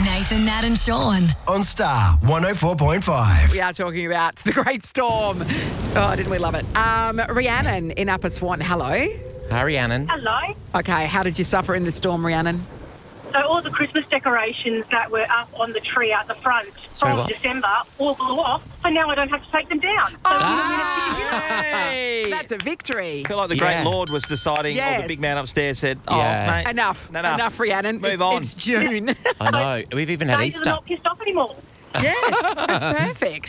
Nathan, Nat and Sean. On Star 104.5. We are talking about the Great Storm. Oh, didn't we love it? Rhiannon in Upper Swan. Hello. Hi, Rhiannon. Hello. Okay, how did you suffer in the storm, Rhiannon? So all the Christmas decorations that were up on the tree out the front Sorry, from what? December all blew off, and now I don't have to take them down. So Hey! That's a victory. I feel like the Yeah. great Lord was deciding, Yes. the big man upstairs said, Yeah. mate, Enough, Rhiannon. Move on. It's June. I know. We've even had Days are Easter. not pissed off anymore. Yeah, that's perfect.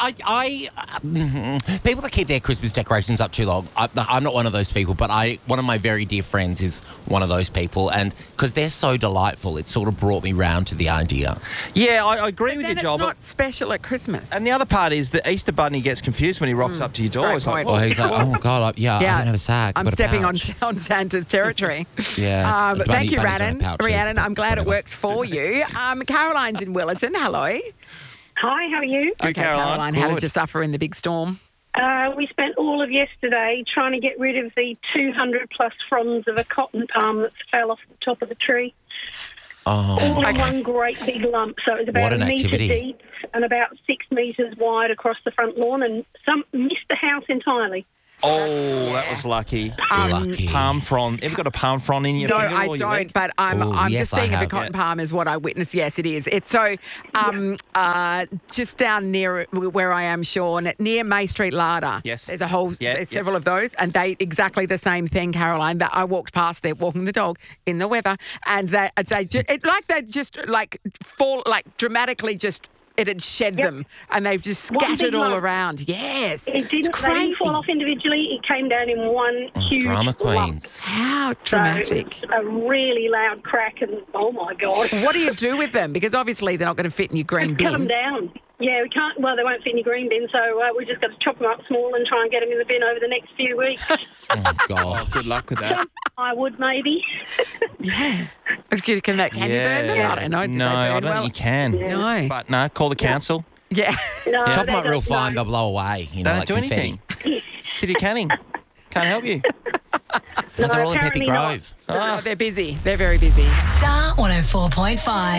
People that keep their Christmas decorations up too long, I'm not one of those people, but one of my very dear friends is one of those people, and because they're so delightful, it sort of brought me round to the idea. Yeah, I agree with then you, it's Joel. not special at Christmas. And the other part is the Easter Bunny gets confused when he rocks up to your door. great It's like, point. Oh, he's like, oh, God, I don't have a sack. I'm but a stepping on pouch. Santa's territory. Yeah. But The thank you, bunnies don't have Rhiannon. pouches, Rhiannon, but I'm glad it whatever. worked for you. Caroline's in Willerton. Hello. Hi, how are you? Good, Caroline. How did Good. you suffer in the big storm? We spent all of yesterday trying to get rid of the 200 plus fronds of a cotton palm that fell off the top of the tree. Oh, All in one great big lump. So it was about What a an metre activity. deep and about 6 metres wide across the front lawn, and some missed the house entirely. oh, that was lucky. lucky. Palm frond. Ever got a palm frond in your No, finger I or your don't, leg? but I'm Oh, just yes, I seeing if a have. cotton palm is what I witnessed. Yes, it is. It's so just down near where I am, Sean, near May Street Larder. Yes. There's a whole, Yeah, there's yeah. several of those, and they exactly the same thing, Caroline. That I walked past there, walking the dog in the weather, and they just fall dramatically just. It had shed them, and they've just One scattered big all lump. around. Yes, It it's didn't, they crazy. didn't fall off individually. It came down in one huge drama lump. queens. How So dramatic. it was a really loud crack, and oh my God. What do you do with them? Because obviously they're not going to fit in your green Cut them bin. down. Yeah, we can't. Well, they won't fit in your green bin, so we just got to chop them up small and try and get them in the bin over the next few weeks. Oh, God. Good luck with that. I would maybe. Yeah. Can you burn them? I don't know. Do No, they I burn don't well? think you can. No. But no, call the council. Yeah. No, Chop they them up real don't- fine, no. they'll blow away. You They know, don't like do confetti. anything. City Canning. Can't help you. Oh, they're all in Peppy apparently not. Grove. They're busy. They're very busy. Star 104.5.